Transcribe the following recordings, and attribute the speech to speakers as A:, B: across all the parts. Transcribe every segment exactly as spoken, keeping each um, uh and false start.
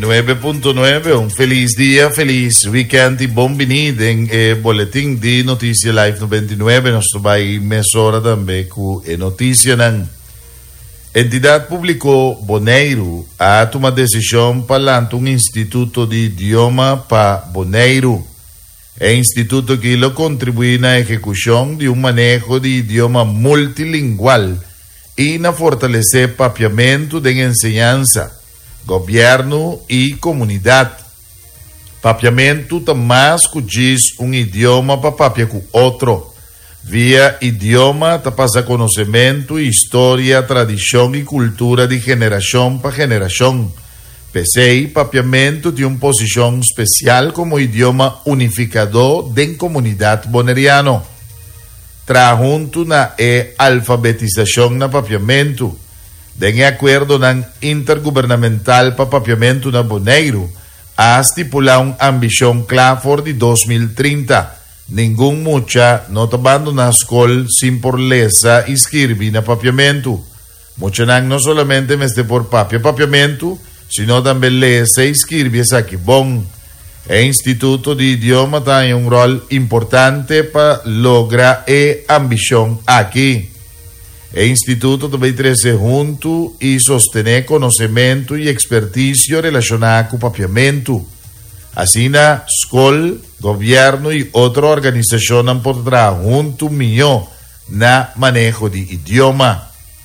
A: nueve punto nueve, un feliz día, feliz weekend y bienvenido en el boletín de Notícia Live noventa y nueve. Nós vai mesora também com a notícia nan. Entidade publicou Bonaire a tomar decisão para um instituto de idioma para Bonaire. É instituto que lo contribui na execução de um manejo de idioma multilingual e na fortalecer papiamento de enseñanza, governo e comunidade. Papiamento também diz um idioma para papiar com outro. Via idioma te passa conhecimento, história, tradição e cultura de geração para geração. P C I, papiamento tem uma posição especial como idioma unificador da comunidade boneriana. Traz junto na e alfabetização na papiamento. De acordo na intergovernamental para papiamento na Bonaire, a estipular uma ambição clara for de dois mil e trinta. Nenhum mucha não te abandona a escola sem por lesa e escrever na papiamento. Mucha não somente meste por papia papiamento, sino também lesa e escrever aqui bom. O Instituto de Idioma tem um rol importante para lograr a ambição aqui. O Instituto também traz junto e sostener conhecimento e expertise relacionado com o papiamento. Assim, na escola, governo e outra organização não poderá junto melhor na manejo de idioma.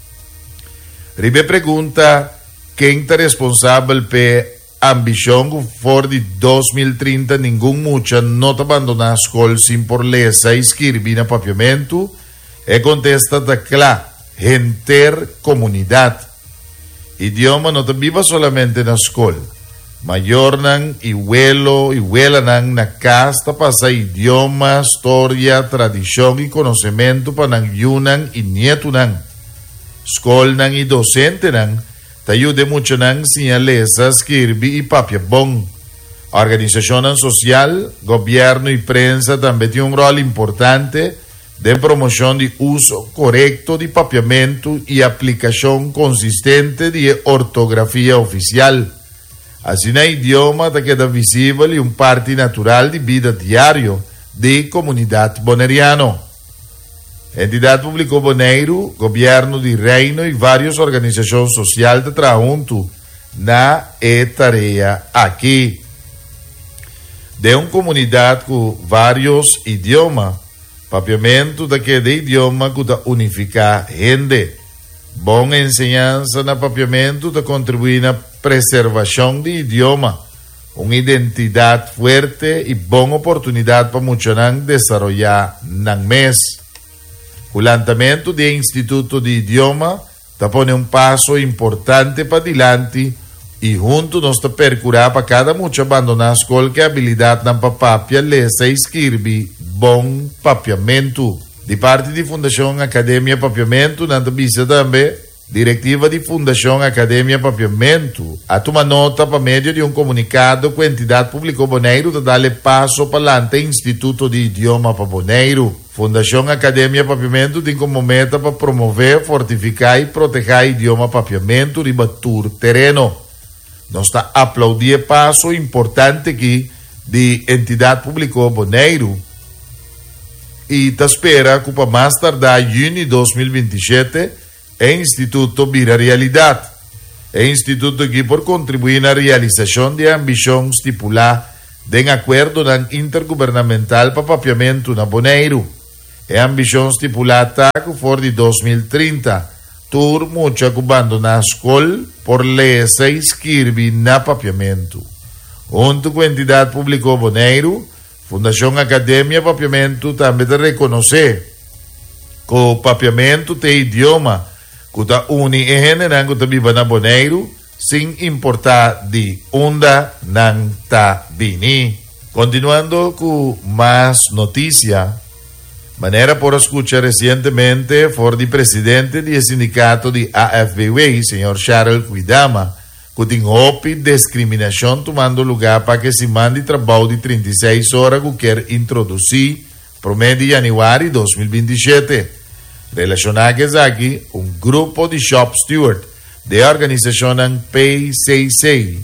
A: Ribe pergunta quem está responsável pela ambição for de dois mil e trinta, nenhum mucha não te abandonar a escola sem por lesa e escrever na papiamento, e contesta da claro, enter comunidade. Idioma não te viva solamente na escola. Maior nan e huelo e huela nan na casa passa idioma, história, tradição e conhecimento para nan yunan e nieto nan. Escola nan e docente nan te ajuda muito nan sinalesa, escrever e papia bom. A organização social, governo e prensa também tem um rol importante de promoção de uso correto de papiamento e aplicação consistente de ortografia oficial. Assim, o idioma te queda visível e uma parte natural de vida diária de comunidade boneriana. A entidade publicou Bonaire, governo de reino e várias organizações sociais de trabalho na tarefa aqui. De uma comunidade com vários idiomas, papiamento daquele idioma que unifica gente. Boa ensinança na papiamento te contribui na preservação de idioma, uma identidade forte e boa oportunidade para muitos desenvolver no mês. O lançamento do Instituto de Idioma te põe um passo importante para adiante e juntos nós te percurar para cada mucho abandonar qualquer habilidade na papapia, lesa e escrever bom papiamento. De parte da Fundação Academia Papiamento, na visa também, Diretiva de Fundação Academia Papiamento, a tomar nota para meio de um comunicado que a entidade publicou Bonaire de dar passo para o Instituto de Idioma para Bonaire. Fundação Academia Papiamento tem como meta para promover, fortificar e proteger o idioma papiamento e batur terreno. Nós está aplaudir passo importante aqui de entidade publicou Bonaire e te espera que para mais tardar em junho de dois mil e vinte e sete o Instituto vira realidade. O Instituto aqui por contribuir na realização de ambição estipulada de acordo na intergovernamental para papiamento na Bonaire. A ambição estipulada que for de dois mil e trinta, tur mucha que abandonar a escola por lesa e escrever na papiamento. Junto com a entidade publicou Bonaire, Fundação Academia Papiamento também de reconhecer que o papiamento tem idioma que está uni e generando que viva na Bonaire sem importar de onde não está vindo. Continuando com mais notícia, maneira por escuchar recentemente for de presidente do sindicato de A F B W, senhor Charles Cuidama, que tem op discriminação tomando lugar para que se mande trabalho de trinta e seis horas que quer introduzir por mês de janeiro de dois mil e vinte e sete. Relacionados aqui, um grupo de shop steward da organização P C C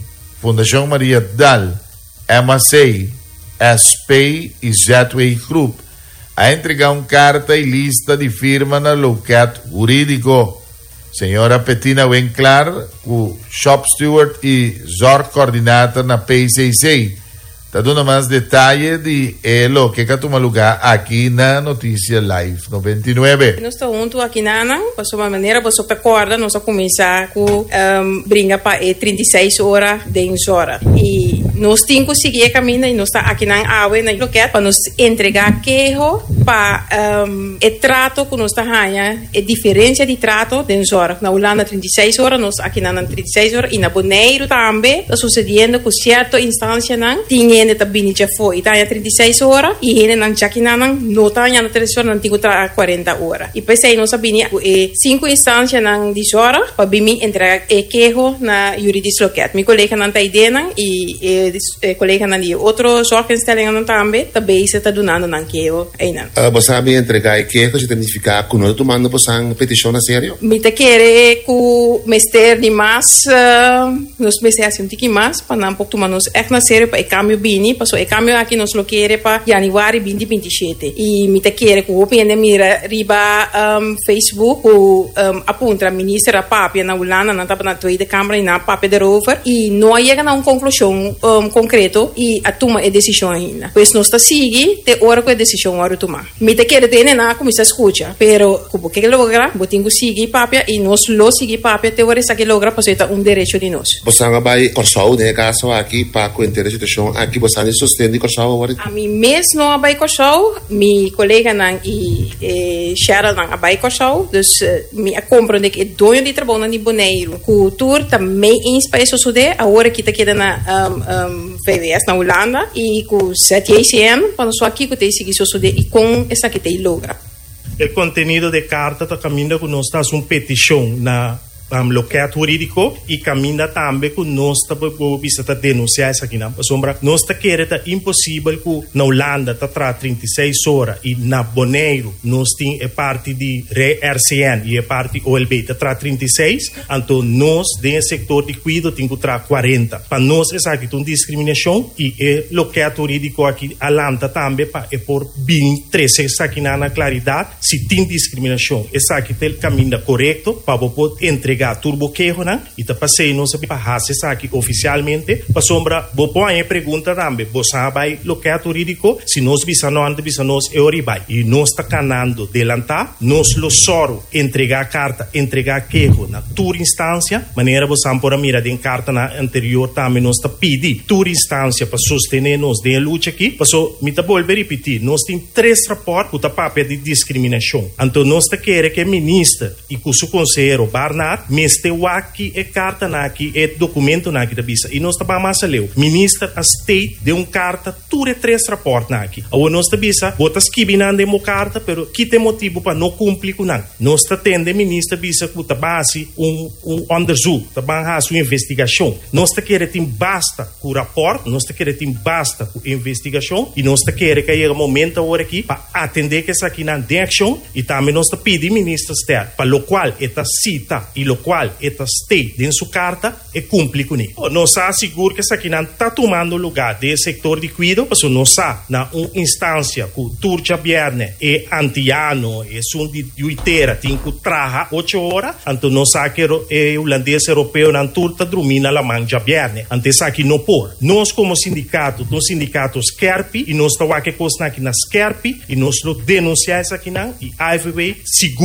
A: Fundação Maria Dal, M A C, S P e Jetway Group a entregar uma carta e lista de firma na locat jurídico. Senhora Petina Wenclar, o Shop Steward e Zorg Coordinator na P C C. Está dando mais detalhes de eh, lo que está tomando lugar aqui na Notícia Live noventa e nove.
B: Nós estamos juntos aqui na Ana, para uma maneira, você recorda, nós vamos começar com um, brinca para trinta e seis horas de horas. E nós temos que seguir o caminho e nós estamos aqui na água, na loquete, para nos entregar queijo para um, o trato que nós estamos ganhando, a diferença de trato de horas. Na Holanda, trinta e seis horas, nós aqui na Ana, trinta e seis horas, e na Bonaire também, está sucedendo com certa instância, não tinha ele também já foi, está em trinta e seis horas, e ele não já que não não está em três horas, não tem quarenta horas. E pensei, nós sabíamos, cinco instâncias não de horas, para mim entregar o queijo na juridícia local. Meu colega não está ideiando, e o colega não de outros órgãos não também, também se está dando não queijo.
C: Você sabe entregar o queijo, se significa que nós tomando uma petição a sério?
B: Me te quer que o mestre de mais, nós pensamos assim um pouquinho mais, para não pouco tomar nos é na sério, para o câmbio bini, passou o câmbio aqui nós lo quer para januário vinte e vinte e sete. E me te quer que o opinião mira riba um, Facebook, o um, apunta a ministra Papia na Holanda, na tapa na Tweede Câmara e na Papia de Rover, e não chega a uma conclusão um, concreta e a toma a decisão ainda. Pois nós está seguindo, te hora que a decisão hora tomar. Me te quer ter na como se escuta, pero como que logra, botinho seguir Papia e nós lo seguir Papia, te hora que logra para ser um direito de nós.
C: Você vai corsau de caso aqui para conter a situação aqui você não sustenta corsau agora?
B: A mim mesmo não vai corsau, mi colega não e Cheryl não vai corsau, dus me compreende que é dono de trabalho de Bonaire, cultura também em espaço sude, a hora que está aqui na um, um, V V S na Holanda e com sete A C M, quando só aqui que tem seguir sude e com essa que tem logra.
D: O contenido de carta está caminhando com nós está uma petição na um, loquete jurídico e caminha também com nós está denunciar essa aqui na sombra. Nós está querendo impossível que na Holanda está tra trinta e seis horas e na Bonaire nós tem a parte de R C N e a parte O L B está tra trinta e seis, então nós dentro do setor de cuidado tem que tra quarenta. Para nós essa aqui tem discriminação e o loquete jurídico aqui alanta também para é por bem treze essa aqui na claridade se tem discriminação. Essa aqui tem o caminho correto para poder entregar turbo queijo, né? E tá passei não sabe para fazer isso aqui oficialmente. Para sombra, vou pôr a pergunta também. Você vai loquete jurídico, se nós bisa não anda bisa nós é oribai. E nós está canando delantar, nós lo soro entregar a carta, entregar queijo na tua instância, maneira você por a mira de carta na anterior também nós está pedir tua instância para sostener nós de luta aqui. Passou, me tá volver repetir, nós tem três raportos para papel de discriminação. Então nós está querer que o ministro e que o conselheiro Barnard mesteu aqui é carta aqui é documento aqui da bisa e nós está mais leu ministro a state deu uma carta tudo três raportes aqui ou nós está bisa bota esquibinando uma carta pero que tem motivo para não cumprir com não nós está tendo ministro bisa que está base um um underzoek está base uma investigação nós está querer tem basta com o rapport nós está querer tem basta com investigação e nós está querer que chega momento agora aqui para atender que essa aqui na action e também nós está pedir ministro externo para o qual está cita e lo qual esta state dentro sua carta e cumpre com ele. Nós asseguramos que isso aqui não está tomando lugar do setor de cuidado, porque nós está na uma instância que Turcia Bierne é antiano, é um de oiteira, tem que trabalhar oito horas, então nós sabemos que o holandês europeu na Turta domina a manja Bierne, então isso aqui não pode. Nós como sindicato, no sindicato Skerpi, e nós estamos aqui com aqui na Skerpi, e nós denunciamos isso aqui não, e a F B segura